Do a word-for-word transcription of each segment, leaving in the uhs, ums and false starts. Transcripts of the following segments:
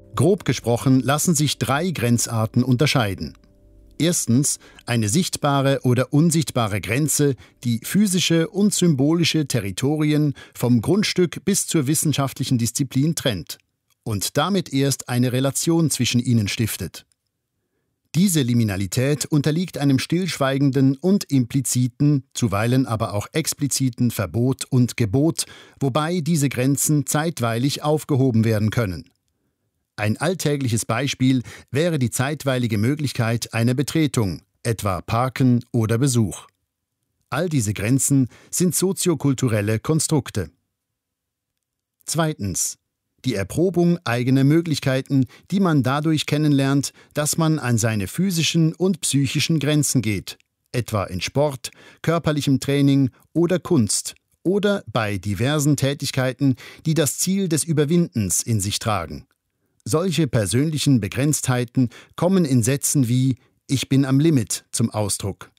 Grob gesprochen lassen sich drei Grenzarten unterscheiden. Erstens eine sichtbare oder unsichtbare Grenze, die physische und symbolische Territorien vom Grundstück bis zur wissenschaftlichen Disziplin trennt und damit erst eine Relation zwischen ihnen stiftet. Diese Liminalität unterliegt einem stillschweigenden und impliziten, zuweilen aber auch expliziten Verbot und Gebot, wobei diese Grenzen zeitweilig aufgehoben werden können. Ein alltägliches Beispiel wäre die zeitweilige Möglichkeit einer Betretung, etwa Parken oder Besuch. All diese Grenzen sind soziokulturelle Konstrukte. Zweitens. Die Erprobung eigener Möglichkeiten, die man dadurch kennenlernt, dass man an seine physischen und psychischen Grenzen geht, etwa in Sport, körperlichem Training oder Kunst oder bei diversen Tätigkeiten, die das Ziel des Überwindens in sich tragen. Solche persönlichen Begrenztheiten kommen in Sätzen wie »Ich bin am Limit« zum Ausdruck.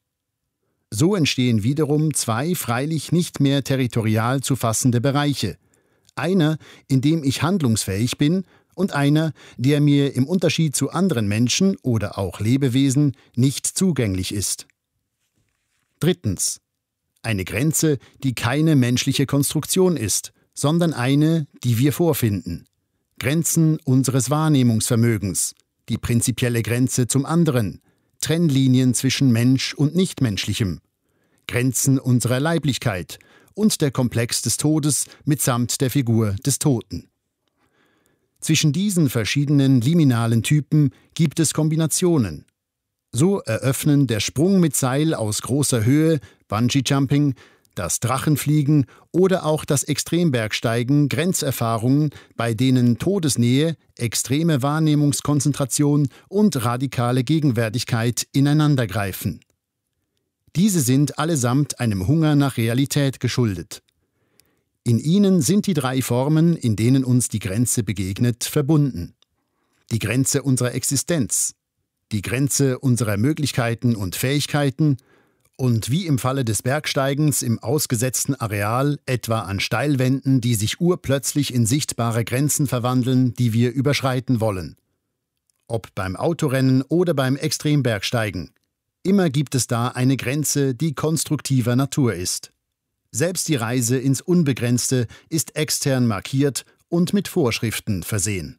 So entstehen wiederum zwei freilich nicht mehr territorial zu fassende Bereiche. Einer, in dem ich handlungsfähig bin, und einer, der mir im Unterschied zu anderen Menschen oder auch Lebewesen nicht zugänglich ist. Drittens. Eine Grenze, die keine menschliche Konstruktion ist, sondern eine, die wir vorfinden. Grenzen unseres Wahrnehmungsvermögens, die prinzipielle Grenze zum anderen, Trennlinien zwischen Mensch und Nichtmenschlichem, Grenzen unserer Leiblichkeit und der Komplex des Todes mitsamt der Figur des Toten. Zwischen diesen verschiedenen liminalen Typen gibt es Kombinationen. So eröffnen der Sprung mit Seil aus großer Höhe, Bungee-Jumping, das Drachenfliegen oder auch das Extrembergsteigen Grenzerfahrungen, bei denen Todesnähe, extreme Wahrnehmungskonzentration und radikale Gegenwärtigkeit ineinandergreifen. Diese sind allesamt einem Hunger nach Realität geschuldet. In ihnen sind die drei Formen, in denen uns die Grenze begegnet, verbunden. Die Grenze unserer Existenz, die Grenze unserer Möglichkeiten und Fähigkeiten und wie im Falle des Bergsteigens im ausgesetzten Areal, etwa an Steilwänden, die sich urplötzlich in sichtbare Grenzen verwandeln, die wir überschreiten wollen. Ob beim Autorennen oder beim Extrembergsteigen. Immer gibt es da eine Grenze, die konstruktiver Natur ist. Selbst die Reise ins Unbegrenzte ist extern markiert und mit Vorschriften versehen.